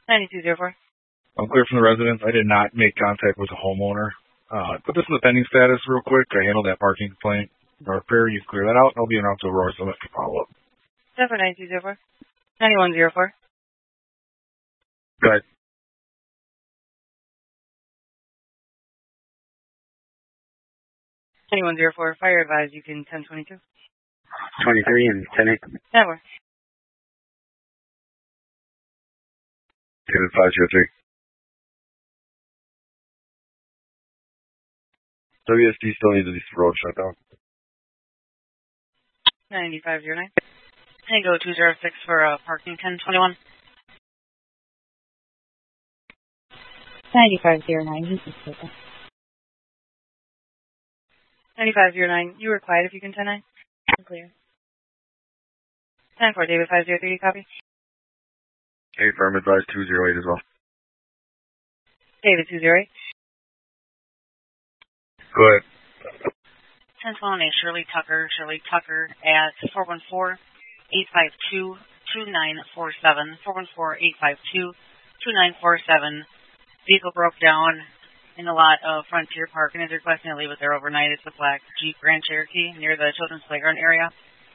9204. I'm clear from the residence. I did not make contact with the homeowner. But this is the pending status real quick. I handled that parking complaint. North Prairie, you clear that out. I'll be around to Aurora Summit for follow-up. 9204. 9104. Go ahead. Anyone 04, fire advised you can 1022. 23 and 10-8. Network. David 503. WSD still needs this road shut down. 9509. Tango 206 for parking 1021. 9509, this is Silva. 9509, you were quiet if you can 109. Clear. 10-4, David 503, copy. Hey, firm advised 208 as well. David 208. Go ahead. 10-1, Shirley Tucker at 414-852-2947. 414-852-2947. Vehicle broke down in the lot of Frontier Park and is requesting to leave it there overnight. It's a black Jeep Grand Cherokee near the Children's Playground area.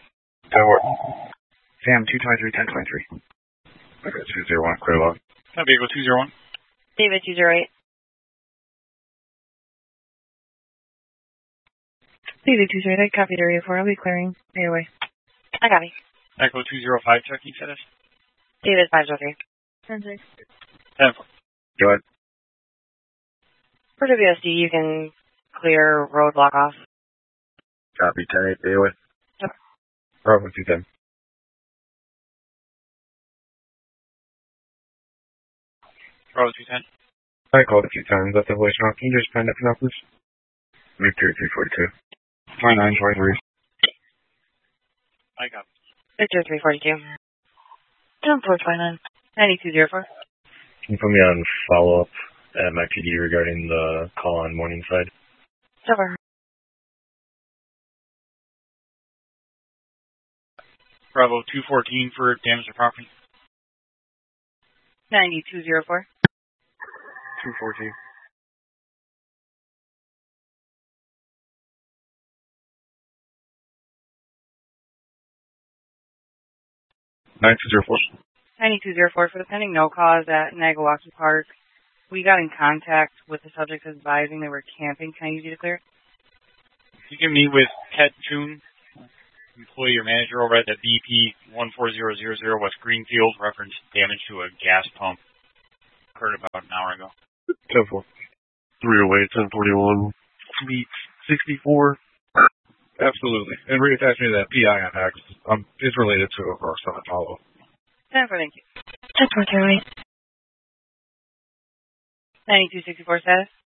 Sam 223, 1023. Okay, 201, clear log. Vehicle 201. David 208. David 208, copy area 4. I'll be clearing airway. I copy. Echo 205, checking status. David 503. 10-6. 10-4. Go ahead. For WSD, you can clear road block off. Copy 10-8, stay away. Yep. Bravo 210. Bravo 210. I called a few times. Left the voicemail. Can you just find that for now, please? Victor 342. 29, 23. I got Victor 342. 10-429. 9204. Can you put me on follow-up at my PD regarding the call on Morningside? Over. Bravo 214 for damage to property. 9204. 214. $9204. 9204 for the pending no cause at Nagawaki Park. We got in contact with the subjects advising they were camping. Can I use you to clear? You can meet with Ted Toon, employee or manager over at the BP 14000 West Greenfield, reference damage to a gas pump. Occurred about an hour ago. 10-4. 308, 1041. Fleet 64. Absolutely. And reattach me to that PI on X. It's related to Aurora Summit follow. 10-4, thank you. 10-4, 9264 status.